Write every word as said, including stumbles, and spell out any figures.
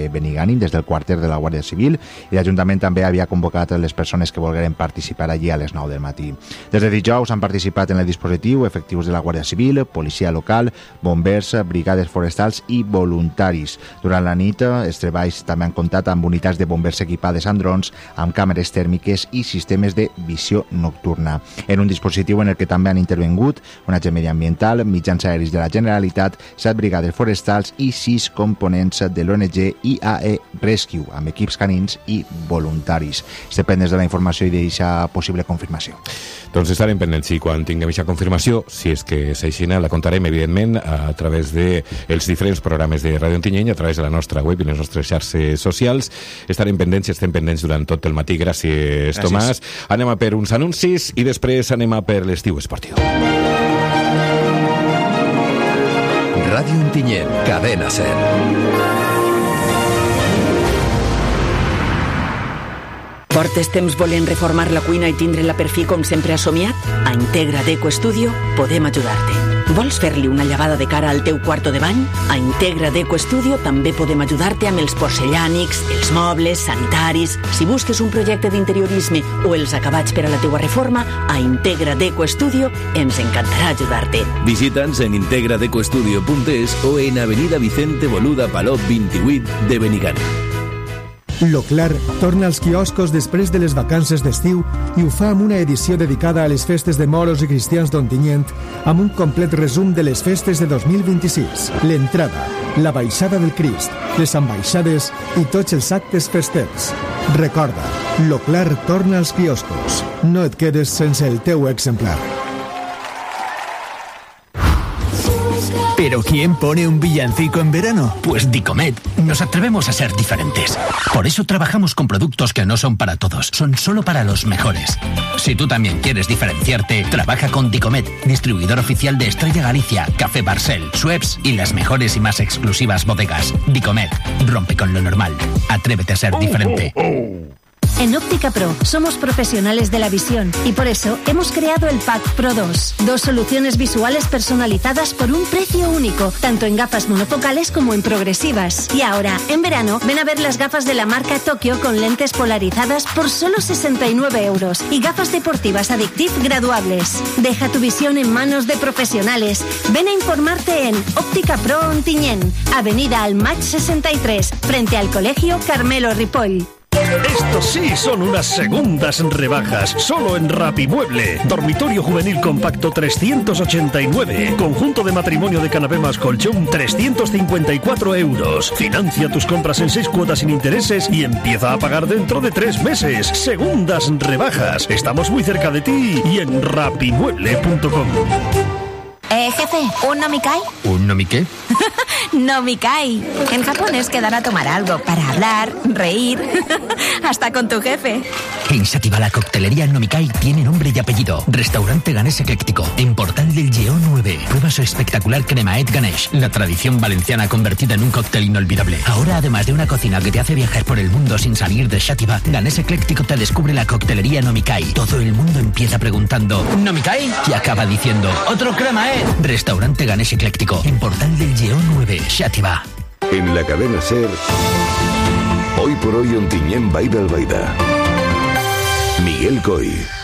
de Benigànim, des del quarter de la Guàrdia Civil, i l'Ajuntament també havia convocat les persones que volgueren participar allí a les nou del matí. Des de dijous han participat en el dispositiu efectius de la Guàrdia Civil, policia local, bombers, brigades forestals i voluntaris. Durant la nit, els treballs també han comptat amb unitats de bombers equipades amb drons, amb càmeres tèrmiques i sistemes de visió nocturna. En un dispositiu en el que també han intervingut un agent mediambiental, mitjans aeris de la Generalitat, set brigades forestals i sis components de l'O N G I A E Rescue, amb equips canins i voluntaris. Estem pendents de la informació i d'aquesta possible confirmació. Doncs estarem pendents i quan tinguem aquesta confirmació, si és que és així, la contarem, evidentment, a través dels diferents programes de Ràdio Ontinyent, a través de la nostra web i les nostres xarxes socials. Estarem pendents i estem pendents durant tot el matí. Gràcies, Tomàs. Gràcies. Anem a per uns anuncis i després anem a per l'estiu esportiu. Ràdio Ontinyent, Cadena Ser. Portes temps volent reformar la cuina i tindre-la per fi com sempre has somiat? A Integra Deco Studio podem ajudar-te. Vols fer-li una llevada de cara al teu quarto de bany? A Integra Deco Studio també podem ajudar-te amb els porcellànics, els mobles, sanitaris. Si busques un projecte d'interiorisme o els acabats per a la teua reforma, a Integra Deco Studio ens encantarà ajudar-te. Visita'ns en integra deco studio punt es o en Avenida Vicente Boluda Palop vint-i-vuit de Benigànim. L'Oclar torna als quioscos després de les vacances d'estiu i ho fa amb una edició dedicada a les festes de moros i cristians d'Ontinyent amb un complet resum de les festes de dos mil vint-i-sis. L'entrada, la baixada del Crist, les ambaixades i tots els actes festers. Recorda, l'Oclar torna als quioscos. No et quedes sense el teu exemplar. ¿Pero quién pone un villancico en verano? Pues Dicomet. Nos atrevemos a ser diferentes. Por eso trabajamos con productos que no son para todos, son solo para los mejores. Si tú también quieres diferenciarte, trabaja con Dicomet, distribuidor oficial de Estrella Galicia, Café Barcel, Schweppes y las mejores y más exclusivas bodegas. Dicomet, rompe con lo normal. Atrévete a ser diferente. En Óptica Pro somos profesionales de la visión y por eso hemos creado el Pack Pro dos. Dos soluciones visuales personalizadas por un precio único, tanto en gafas monofocales como en progresivas. Y ahora, en verano, ven a ver las gafas de la marca Tokio con lentes polarizadas por solo sesenta y nueve euros y gafas deportivas Addictive graduables. Deja tu visión en manos de profesionales. Ven a informarte en Óptica Pro Ontinyent, Avenida Almach sesenta y tres, frente al Colegio Carmelo Ripoll. Estos sí son unas segundas rebajas, solo en Rapimueble. Dormitorio juvenil compacto trescientos ochenta y nueve. Conjunto de matrimonio de canapé más colchón trescientos cincuenta y cuatro euros. Financia tus compras en seis cuotas sin intereses y empieza a pagar dentro de tres meses. Segundas rebajas. Estamos muy cerca de ti y en rapimueble punto com. Eh, jefe, ¿un nomikai? ¿Un nomiqué? Nomikai. En japonés quedar a tomar algo para hablar, reír, hasta con tu jefe. En Sativa la coctelería Nomikai tiene nombre y apellido. Restaurante Ganés Ecléctico, en Portal del Lleó nueve. Prueba su espectacular cremaet Ganesh, la tradición valenciana convertida en un cóctel inolvidable. Ahora, además de una cocina que te hace viajar por el mundo sin salir de Sativa, Ganés Ecléctico te descubre la coctelería Nomikai. Todo el mundo empieza preguntando ¿Nomikai? Y acaba diciendo ¡otro cremaet! Restaurante Ganés Ecléctico, en Portal del Lleó nueve, Sativa. En la cadena Ser, hoy por hoy Ontinyent Baida al Baida. Miguel Coy.